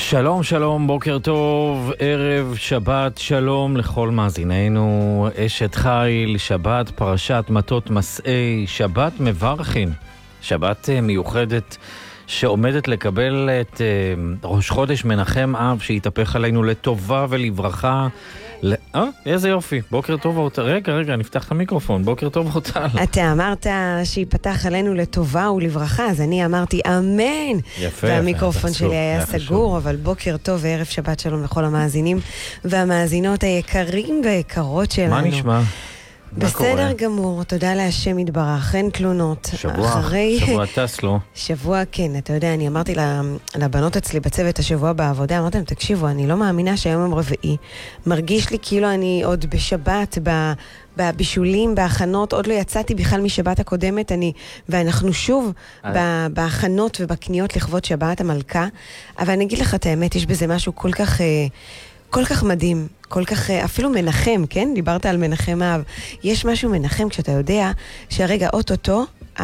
שלום, שלום, בוקר טוב, ערב שבת, שלום לכל מאזיננו, אשת חיל, שבת, פרשת מטות מסעי, שבת מברכין, שבת מיוחדת שעומדת לקבל את ראש חודש מנחם אב שיתהפך עלינו לטובה ולברכה. איזה יופי, בוקר טוב אורטל. רגע, נפתח את המיקרופון, בוקר טוב אורטל. אתה אמרת שיפתח עלינו לטובה ולברכה, אז אני אמרתי אמן. יפה. והמיקרופון שלי היה סגור, אבל בוקר טוב וערב שבת שלום לכל המאזינים והמאזינות היקרים והיקרות שלנו. מה נשמע? בסדר גמור, תודה להשם יתברך, אין תלונות. שבוע טס לו. שבוע, כן, אתה יודע, אני אמרתי לבנות אצלי בצוות השבוע בעבודה, אמרתי להם, תקשיבו, אני לא מאמינה שהיום הם רביעי. מרגיש לי כאילו אני עוד בשבת, בבישולים, בהכנות, עוד לא יצאתי בכלל משבת הקודמת, ואנחנו שוב בהכנות ובקניות לכבוד שבת המלכה, אבל אני אגיד לך את האמת, יש בזה משהו כל כך מדהים, כל כך, אפילו מנחם, כן? דיברת על מנחם אב. יש משהו מנחם כשאתה יודע שהרגע אוטוטו,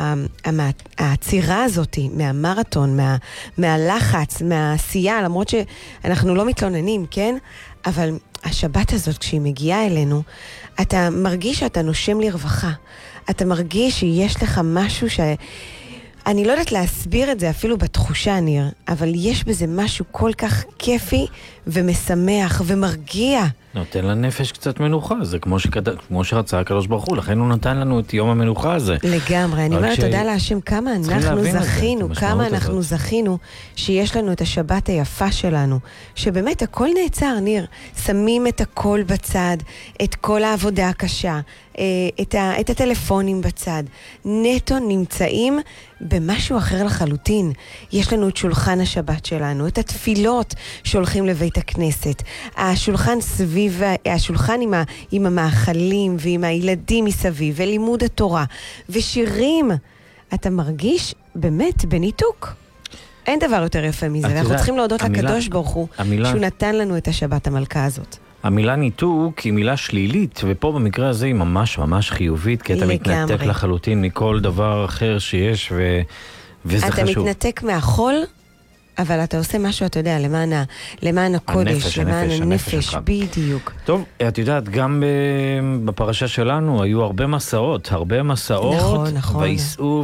העצירה הזאת מהמרתון, מהלחץ, מהעשייה, למרות שאנחנו לא מתלוננים, כן? אבל השבת הזאת, כשהיא מגיעה אלינו, אתה מרגיש שאתה נושם לרווחה. אתה מרגיש שיש לך משהו אני לא יודעת להסביר את זה אפילו בתחושה, ניר, אבל יש בזה משהו כל כך כיפי ומשמח ומרגיע. נותן לנפש קצת מנוחה, זה כמו שרצה הקדוש ברוך הוא, לכן הוא נתן לנו את יום המנוחה הזה. לגמרי, אני אומרת תודה להשם כמה אנחנו זכינו שיש לנו את השבת היפה שלנו, שבאמת הכל נעצר, ניר, שמים את הכל בצד, את כל העבודה הקשה, את הטלפונים בצד, נטו נמצאים במשהו אחר לחלוטין. יש לנו את שולחן השבת שלנו, את התפילות שהולכים לבית הכנסת, השולחן סביב, השולחן עם המאכלים ועם הילדים מסביב, ולימוד התורה ושירים. אתה מרגיש באמת בניתוק. אין דבר יותר יפה מזה, ואנחנו צריכים להודות לקדוש ברוך הוא שהוא נתן לנו את השבת המלכה הזאת. המילה ניתוק היא מילה שלילית, ופה במקרה הזה היא ממש ממש חיובית, כי אתה מתנתק לחלוטין מכל דבר אחר שיש, וזה חשוב. אתה מתנתק מהחול, אבל אתה עושה משהו, אתה יודע, למען הקודש, למען הנפש, בדיוק. טוב, את יודעת, גם בפרשה שלנו היו הרבה מסעות, נכון. ויסעו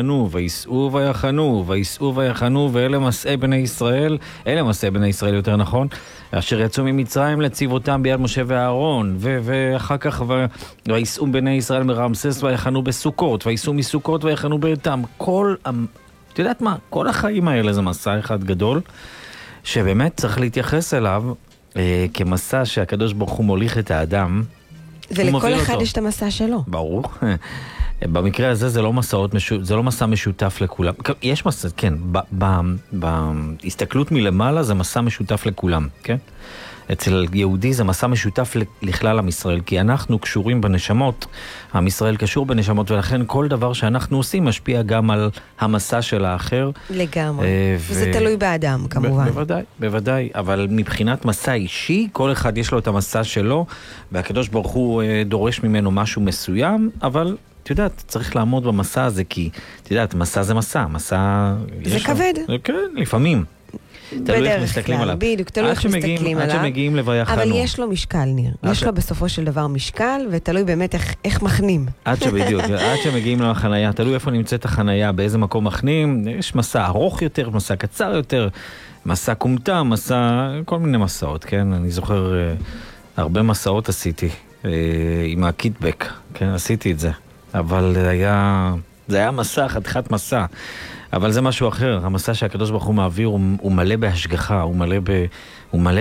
ויחנו, ואלה מסעי בני ישראל, יותר נכון, אשר יצאו ממצרים לציב אותם ביד משה ואהרון, ואחר כך ויסעו בני ישראל מרמסס ויחנו בסוכות, ויסעו מסוכות ויחנו באתם. את יודעת מה? כל החיים האלה זה מסע אחד גדול, שבאמת צריך להתייחס אליו כמסע שהקדוש ברוך הוא מוליך את האדם. ולכל אחד יש את המסע שלו. ברור. במקרה הזה זה לא מסע משותף לכולם. יש מסע, כן. בהסתכלות מלמעלה זה מסע משותף לכולם, כן? אצל יהודי זה מסע משותף לכלל עם ישראל, כי אנחנו קשורים בנשמות, עם ישראל קשור בנשמות, ולכן כל דבר שאנחנו עושים משפיע גם על המסע של האחר. לגמרי, וזה תלוי באדם כמובן. בוודאי, אבל מבחינת מסע אישי, כל אחד יש לו את המסע שלו, והקדוש ברוך הוא דורש ממנו משהו מסוים, אבל את יודעת, צריך לעמוד במסע הזה, כי את יודעת, מסע זה מסע. זה כבד. כן, לפעמים. בדרך כלל, בדיוק, תלוי איך מסתכלים עליו. עד שמגיעים לויחנו. אבל יש לו משקל, ניר. יש לו בסופו של דבר משקל, ותלוי באמת איך מכנים. עד שמגיעים לחנייה, תלוי איפה נמצאת החנייה, באיזה מקום מכנים. יש מסע ארוך יותר, מסע קצר יותר, מסע קומטה, כל מיני מסעות, כן? אני זוכר, הרבה מסעות עשיתי, עם הקיטבק, כן? עשיתי את זה. אבל זה היה מסע, חתיכת מסע. אבל זה משהו אחר, המסע שהקדוש ברוך הוא מעביר הוא מלא בהשגחה, הוא מלא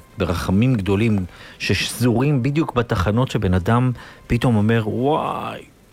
ברחמים גדולים ששזורים בדיוק בתחנות שבן אדם פתאום אומר, וואי,